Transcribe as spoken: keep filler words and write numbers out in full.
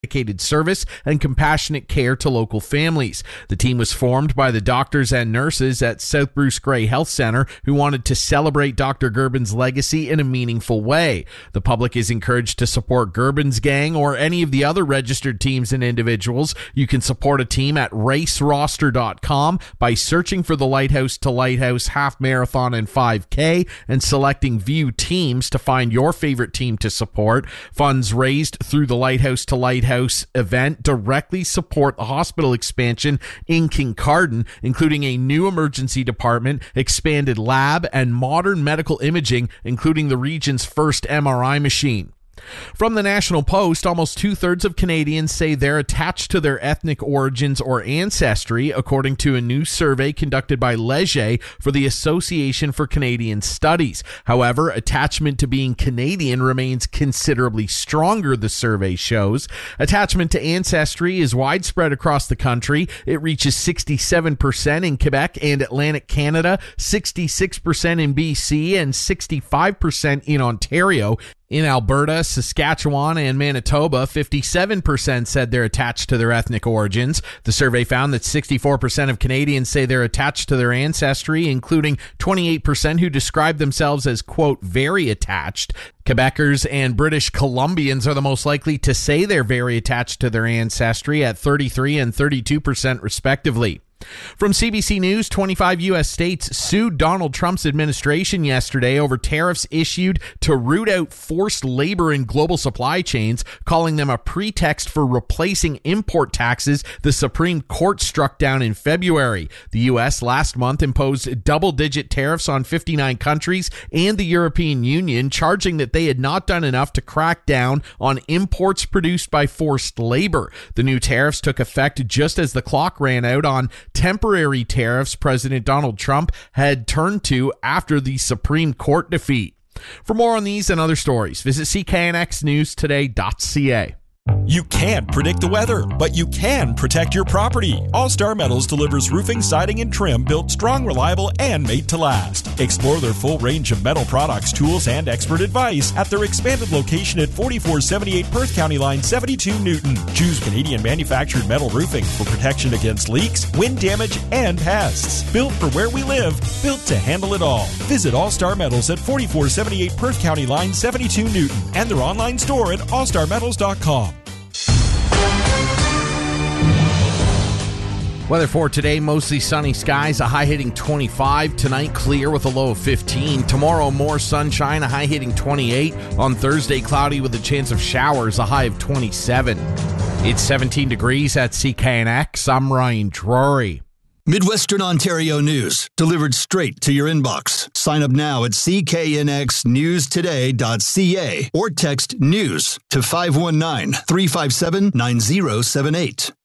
dedicated service and compassionate care to local families. The team was formed by the doctors and nurses at South Bruce Grey Health Centre who wanted to celebrate Doctor Gerbin's legacy in a meaningful way. The public is encouraged to support Gerbin's gang or any of the other registered teams and individuals. You can support a team at race roster dot com by searching for the Lighthouse to Lighthouse Half Marathon and five K and selecting View Teams to find your favorite team to support. Funds raised through the Lighthouse to Lighthouse event directly support the hospital expansion in Kincardine, including a new emergency department, expanded lab, and modern medical imaging, including the region's first M R I machine. From the National Post, almost two-thirds of Canadians say they're attached to their ethnic origins or ancestry, according to a new survey conducted by Leger for the Association for Canadian Studies. However, attachment to being Canadian remains considerably stronger, the survey shows. Attachment to ancestry is widespread across the country. It reaches sixty-seven percent in Quebec and Atlantic Canada, sixty-six percent in B C, and sixty-five percent in Ontario. In Alberta, Saskatchewan, and Manitoba, fifty-seven percent said they're attached to their ethnic origins. The survey found that sixty-four percent of Canadians say they're attached to their ancestry, including twenty-eight percent who describe themselves as, quote, very attached. Quebecers and British Columbians are the most likely to say they're very attached to their ancestry at thirty-three and thirty-two percent respectively. From C B C News, twenty-five U S states sued Donald Trump's administration yesterday over tariffs issued to root out forced labor in global supply chains, calling them a pretext for replacing import taxes the Supreme Court struck down in February. The U S last month imposed double-digit tariffs on fifty-nine countries and the European Union, charging that they had not done enough to crack down on imports produced by forced labor. The new tariffs took effect just as the clock ran out on temporary tariffs President Donald Trump had turned to after the Supreme Court defeat. For more on these and other stories, visit C K N X news today dot C A. You can't predict the weather, but you can protect your property. All-Star Metals delivers roofing, siding, and trim built strong, reliable, and made to last. Explore their full range of metal products, tools, and expert advice at their expanded location at forty-four seventy-eight Perth County Line seventy-two Newton. Choose Canadian manufactured metal roofing for protection against leaks, wind damage, and pests. Built for where we live, built to handle it all. Visit All-Star Metals at forty-four seventy-eight Perth County Line seventy-two Newton and their online store at all star metals dot com. Weather for today, mostly sunny skies, a high hitting twenty-five. Tonight, clear with a low of fifteen. Tomorrow, more sunshine, a high hitting twenty-eight. On Thursday, cloudy with a chance of showers, a high of twenty-seven. It's seventeen degrees at C K N X. I'm Ryan Drury. Midwestern Ontario news, delivered straight to your inbox. Sign up now at C K N X news today dot C A or text NEWS to five one nine, three five seven, nine zero seven eight.